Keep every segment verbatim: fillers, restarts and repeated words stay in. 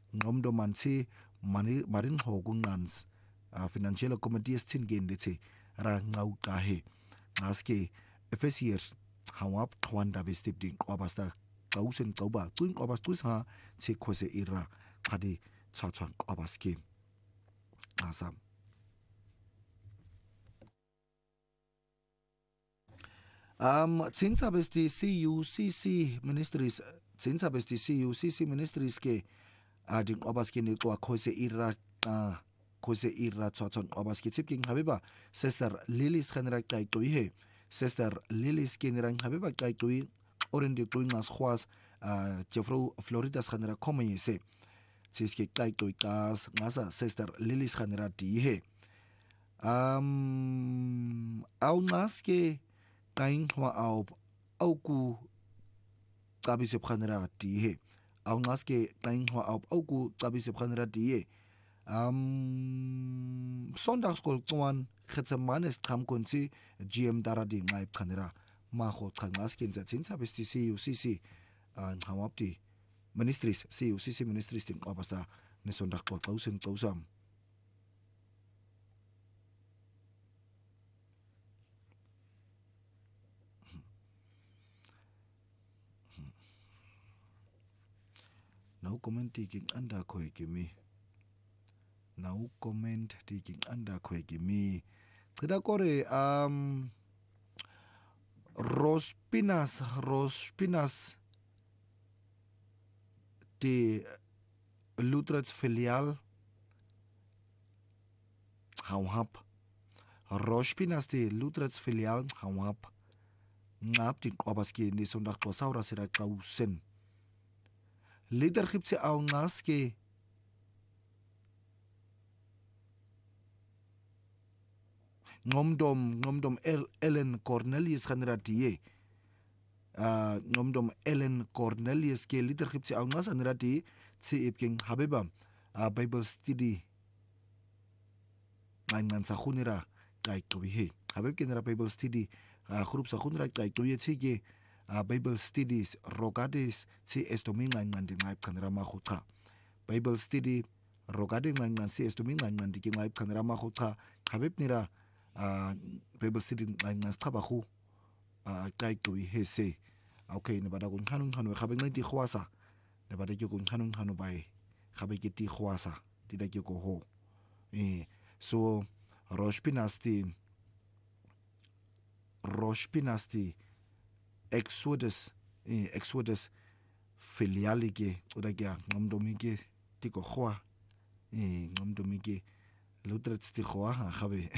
ngomdo mansi marin hogun ngans financiële committee tin gen letse ra ngauqahe ngaske efesiers hawap twanda vestibding obasta qausen qauba twin obastus ha tse khose ira khadi tsatsan obaske asam um tsinsa besti C U C C ministries tsinsa besti C U C C ministries ke ading obaske ne kwa khose ira uh, khose ira tsatsan obaske tipking habeba sister Lilis Genera Kaitoi he sister Lilis Generang habeba Kaitoi orende doing as khwas uh, Jeffro Florida Genera komese tsiske Kaitoi kas ngasa sister Lilis Genera di he um au naske kain hwa au au ku tabise Genera di he au naske kain hwa au au ku tabise Genera di he um Sonntagskol twan getsemanes kam konsi G M daradi ngai Genera ma go tsangasken za tsinsa besti C U C C an hawapti ministries C U C C ministries tin obasta ne Sonntag ko tausen tausam no comment taking anda ko ekemi no comment taking anda ko ekemi tsida kore um Rospinas Rospinas de Lutrats filial hawap Rospinas de Lutrats filial hawap ngap tin obaski ni Sonntag ko saura sira kausen leadership se au ngaske ngomdom ngomdom Ellen Cornelius Genera die uh, ngomdom Ellen Cornelius ke leadership se au ngas anra di tse ipking habeba uh, Bible study ngan sa khunira kai to he habeb kenera Bible study uh, groep sa khunira kai to ye tsige uh, Bible studies rogades tse estomi ngan ngan di ngai kanera ma khutha Bible study rogade ngan ngan tse estomi ngan ngan di ngai kanera ma khutha habeb nira uh, Bible study ngan ngan staba khu uh, kai to he se okay ne bada kun khanung khanu khabe ngai di khwasa ne bada ke kun khanung khanu bai khabe ke ti khwasa ti da ke ko ho eh so Rospinasti Rospinasti Exodus eh Exodus filialige oder ja ngomdomike ti ko khwa eh ngomdomike lutrats ti khwa ha khabe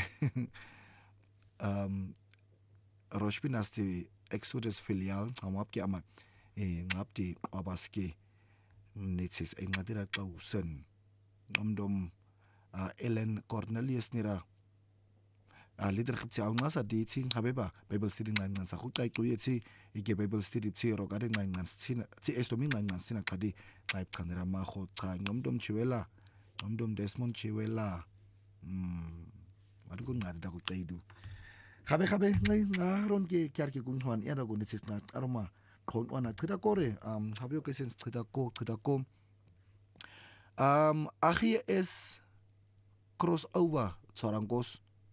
um Rospinasti Exodus filial amap ke ama eh ngapti obaske netses engadira tausen ngomdom uh, Ellen Cornelius nira uh, leadership tse au ngasa di tsin habeba Bible study ngan ngan sa khutai to yetsi ike Bible study tse rogade ngan ngan sina tse estomi ngan ngan sina kadi ngai kanera ma kho tha ngomdom chiwela ngomdom Desmond chiwela mm adu ngar da ko taidu khabe khabe ngai ngaron ke kyar ke kun hwan era go netses na aroma khon wana thida kore um habyo ke sens thida ko thida ko um ahi es crossover Chorangos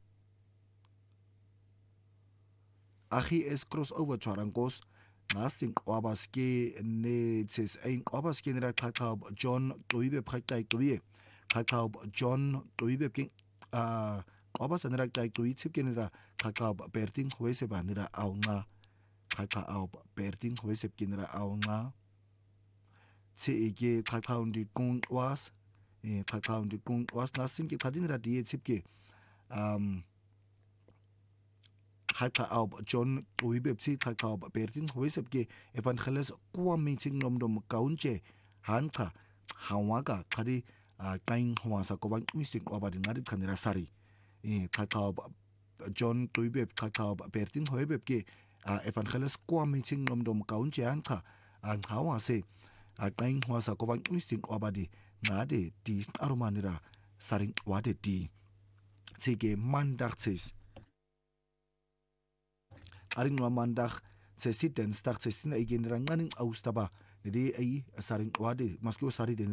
ahi es crossover Chorangos nasting obaske ne tses ein obaske ne rakha John toibe phaitai toye kha John toibe king a obas ne rakha toi chip ke ne kha berting hoise banira aunga kha au berting hoise kinra aunga tse ege kha undi kung was e kha undi kung was nasting ke khadin ra die chip ke um kha au John toibe chi kha berting hoise ke evangelis kwa meeting nomdom kaunche hanka hawaga khadi kain hwasa ko bang misting obadi ngari khanira sari e kha John toibe kha berting hoibe ke evangelis kwa meeting nomdom kaunche hanka ang hawa se kain hwasa ko bang misting obadi ngade di aromanira saring wade di tsige mandag tses aring wa mandag tses den start tses na igen ranganing austaba nidi ai saring wade masko sari den